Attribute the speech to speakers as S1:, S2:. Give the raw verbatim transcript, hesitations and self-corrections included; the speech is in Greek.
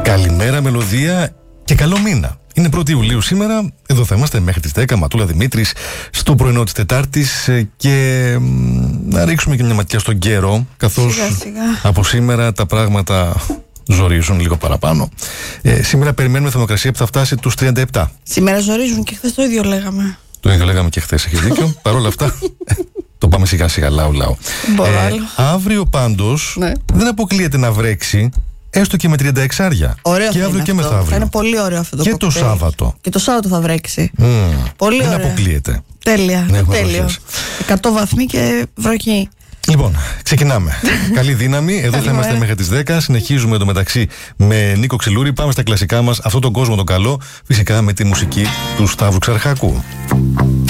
S1: Καλημέρα μελωδία και καλό μήνα. Είναι πρώτη Ιουλίου σήμερα, εδώ θα είμαστε μέχρι τις δέκα, Ματούλα Δημήτρης, στο πρωινό της Τετάρτης και να ρίξουμε και μια ματιά στον καιρό, καθώς
S2: σιγά, σιγά.
S1: από σήμερα τα πράγματα ζορίζουν λίγο παραπάνω. Ε, σήμερα περιμένουμε θερμοκρασία που θα φτάσει τους τριάντα επτά.
S2: Σήμερα ζορίζουν και χθες το ίδιο λέγαμε.
S1: Το ίδιο λέγαμε και χθες, έχεις δίκιο. Παρ' όλα αυτά, το πάμε σιγά σιγά, λαού λαού. Ε, αύριο πάντως
S2: ναι.
S1: δεν αποκλείεται να βρέξει. Έστω και με τριάντα έξι άρια.
S2: Ωραίο
S1: και αύριο και
S2: αυτό.
S1: μεθαύριο.
S2: Θα είναι πολύ ωραίο αυτό το
S1: Και
S2: κοκτέιλ.
S1: το Σάββατο.
S2: Και το Σάββατο θα βρέξει.
S1: Mm.
S2: Πολύ
S1: δεν
S2: ωραία.
S1: αποκλείεται.
S2: Τέλεια.
S1: Ναι,
S2: τέλειο. εκατό βαθμοί και βροχή.
S1: Λοιπόν, ξεκινάμε. Καλή δύναμη. Εδώ θα είμαστε μέχρι τις δέκα. Συνεχίζουμε εντωμεταξύ με Νίκο Ξυλούρη. Πάμε στα κλασικά μας. Αυτόν τον κόσμο τον καλό. Φυσικά με τη μουσική του Σταύρου Ξαρχάκου.